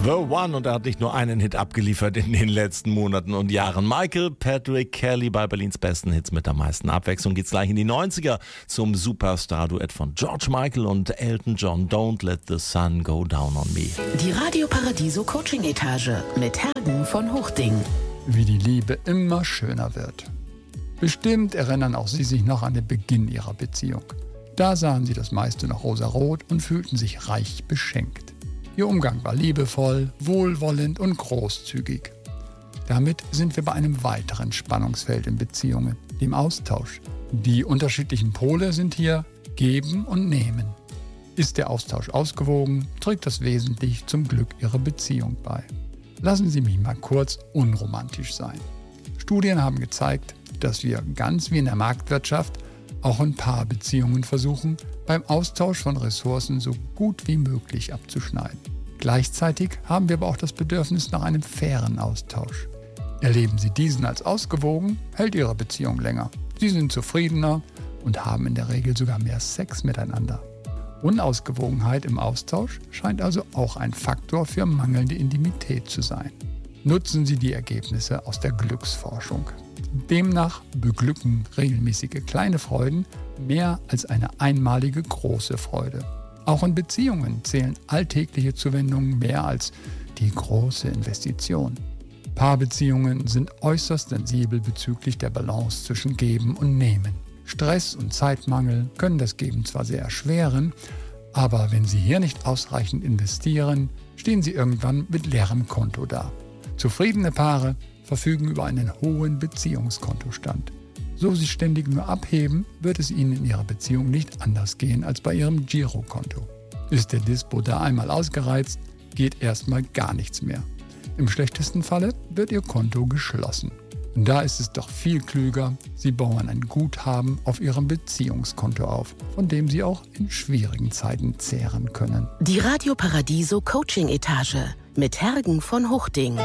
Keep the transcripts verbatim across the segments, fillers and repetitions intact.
The One, und er hat nicht nur einen Hit abgeliefert in den letzten Monaten und Jahren. Michael Patrick Kelly bei Berlins besten Hits mit der meisten Abwechslung. Geht's gleich in die neunziger zum Superstar-Duett von George Michael und Elton John. Don't let the sun go down on me. Die Radio Paradiso Coaching Etage mit Hergen von Hochding. Wie die Liebe immer schöner wird. Bestimmt erinnern auch Sie sich noch an den Beginn Ihrer Beziehung. Da sahen Sie das meiste noch rosarot und fühlten sich reich beschenkt. Ihr Umgang war liebevoll, wohlwollend und großzügig. Damit sind wir bei einem weiteren Spannungsfeld in Beziehungen, dem Austausch. Die unterschiedlichen Pole sind hier Geben und Nehmen. Ist der Austausch ausgewogen, trägt das wesentlich zum Glück Ihrer Beziehung bei. Lassen Sie mich mal kurz unromantisch sein. Studien haben gezeigt, dass wir ganz wie in der Marktwirtschaft auch in Paarbeziehungen versuchen, beim Austausch von Ressourcen so gut wie möglich abzuschneiden. Gleichzeitig haben wir aber auch das Bedürfnis nach einem fairen Austausch. Erleben Sie diesen als ausgewogen, hält Ihre Beziehung länger. Sie sind zufriedener und haben in der Regel sogar mehr Sex miteinander. Unausgewogenheit im Austausch scheint also auch ein Faktor für mangelnde Intimität zu sein. Nutzen Sie die Ergebnisse aus der Glücksforschung. Demnach beglücken regelmäßige kleine Freuden mehr als eine einmalige große Freude. Auch in Beziehungen zählen alltägliche Zuwendungen mehr als die große Investition. Paarbeziehungen sind äußerst sensibel bezüglich der Balance zwischen Geben und Nehmen. Stress und Zeitmangel können das Geben zwar sehr erschweren, aber wenn Sie hier nicht ausreichend investieren, stehen Sie irgendwann mit leerem Konto da. Zufriedene Paare verfügen über einen hohen Beziehungskontostand. So Sie ständig nur abheben, wird es Ihnen in Ihrer Beziehung nicht anders gehen als bei Ihrem Girokonto. Ist der Dispo da einmal ausgereizt, geht erstmal gar nichts mehr. Im schlechtesten Falle wird Ihr Konto geschlossen. Da ist es doch viel klüger, Sie bauen ein Guthaben auf Ihrem Beziehungskonto auf, von dem Sie auch in schwierigen Zeiten zehren können. Die Radio Paradiso Coaching Etage mit Hergen von Hochding.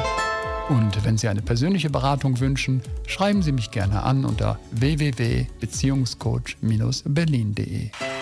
Und wenn Sie eine persönliche Beratung wünschen, schreiben Sie mich gerne an unter w w w punkt beziehungscoach Bindestrich berlin punkt de.